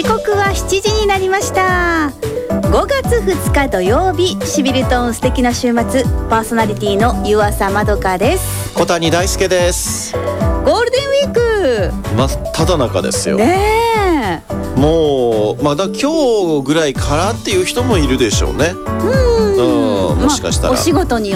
時刻は7時になりました。5月2日土曜日、しびれとん素敵な週末、パーソナリティの湯浅まどかです。 小谷大輔です。 ゴールデンウィーク真っただ中ですよね。 もうまだ今日ぐらいからっていう人もいるでしょうね。もしかしたら、 お仕事に